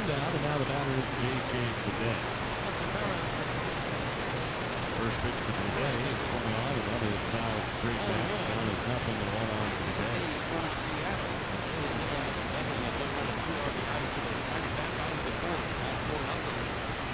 down, and now the batter is J.J. Cadet. First pitch for today is swung on, and that is foul straight.